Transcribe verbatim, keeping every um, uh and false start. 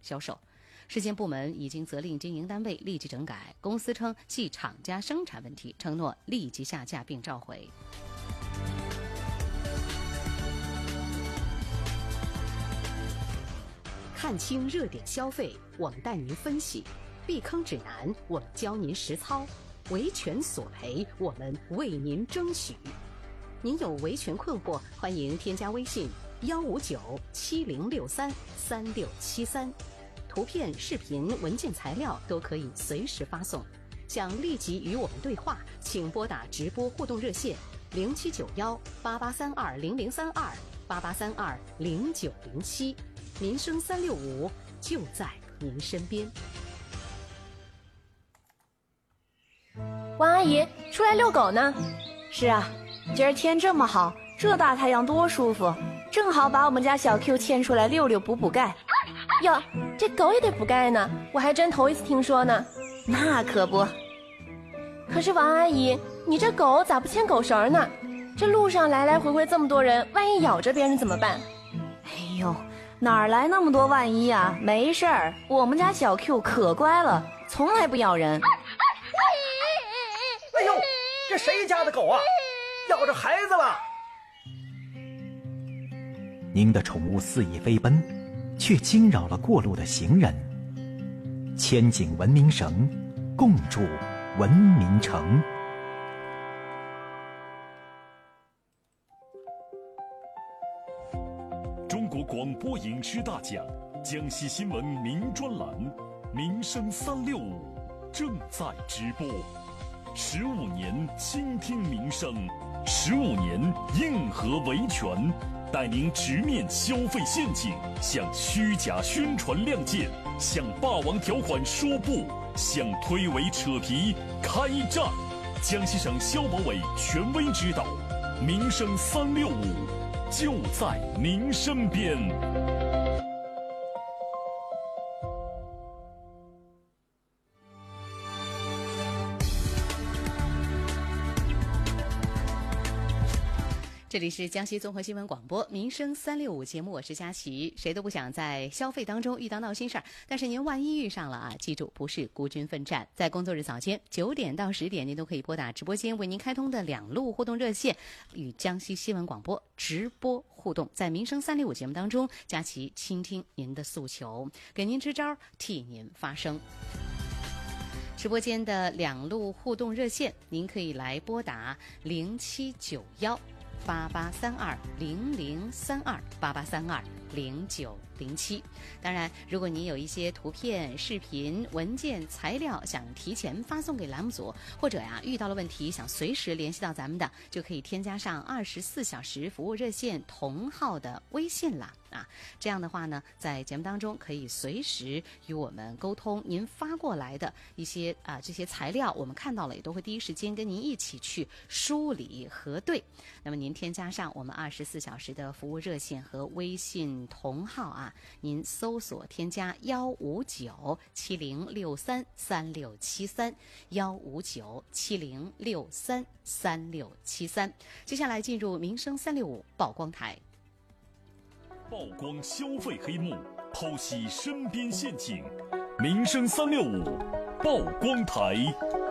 销售。市监部门已经责令经营单位立即整改，公司称系厂家生产问题，承诺立即下架并召回。 看清热点消费，我们带您分析；避坑指南，我们教您实操；维权索赔，我们为您争取。您有维权困惑，欢迎添加微信幺五九七零六三三六七三。图片、视频、文件材料都可以随时发送。想立即与我们对话，请拨打直播互动热线零七九幺八八三二零零三二八八三二零九零七。民生三六五就在您身边。 王阿姨，出来遛狗呢？ 是啊，今儿天这么好，这大太阳多舒服，正好把我们家小 Q 牵出来溜溜补补钙。 哟，这狗也得补钙呢，我还真头一次听说呢。 那可不。 可是王阿姨，你这狗咋不牵狗绳呢？这路上来来回回这么多人，万一咬着别人怎么办？ 哎呦，哪儿来那么多万一啊？没事儿，我们家小 Q 可乖了，从来不咬人。 哎呦，这谁家的狗啊？咬着孩子了！ 您的宠物肆意飞奔，却惊扰了过路的行人。牵紧文明绳，共筑文明城。 中国广播影视大奖江西新闻名专栏《民生三六五》正在直播。十五年倾听民生，十五年硬核维权，带您直面消费陷阱，向虚假宣传亮剑，向霸王条款说不，向推诿扯皮开战。江西省消保委权威指导，民生三六五就在您身边。 这里是江西综合新闻广播民生三六五节目，我是佳琪。谁都不想在消费当中遇到闹心事儿，但是您万一遇上了啊，记住不是孤军奋战。在工作日早间九点到十点，您都可以拨打直播间为您开通的两路互动热线，与江西新闻广播直播互动。在民生三六五节目当中，佳琪倾听您的诉求，给您支招，替您发声。直播间的两路互动热线，您可以来拨打零七九幺八八三二零零三二八八三二零九零七。当然，如果您有一些图片、视频、文件、材料想提前发送给栏目组，或者呀遇到了问题想随时联系到咱们的，就可以添加上二十四小时服务热线同号的微信啦。啊，这样的话呢，在节目当中可以随时与我们沟通，您发过来的一些啊这些材料，我们看到了也都会第一时间跟您一起去梳理核对。那么您添加上我们二十四小时的服务热线和微信同号啊，您搜索添加幺五九七零六三三六七三幺五九七零六三三六七三。接下来进入民生三六五曝光台。 曝光消费黑幕，剖析身边陷阱，民生三六五曝光台。